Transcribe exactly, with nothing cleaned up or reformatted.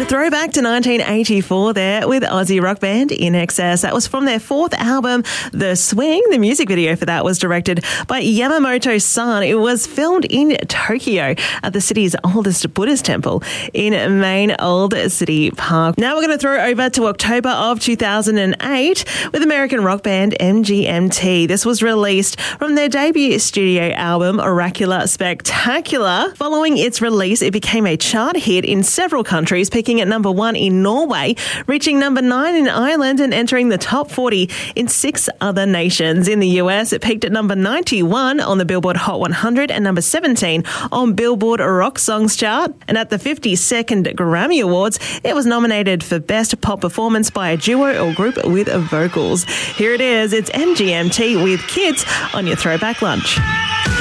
And a throwback to nineteen eighty-four there with Aussie rock band In Excess. That was from their fourth album, The Swing. The music video for that was directed by Yamamoto-san. It was filmed in Tokyo at the city's oldest Buddhist temple in Main Old City Park. Now we're going to throw over to October of two thousand eight with American rock band M G M T. This was released from their debut studio album, Oracular Spectacular. Following its release, it became a chart hit in several countries, peaking at number one in Norway, reaching number nine in Ireland and entering the top forty in six other nations. In the U S, it peaked at number ninety-one on the Billboard Hot one hundred and number seventeen on Billboard Rock Songs chart. And at the fifty-second Grammy Awards, it was nominated for Best Pop Performance by a Duo or Group with Vocals. Here it is, it's M G M T with Kids on your Throwback Lunch.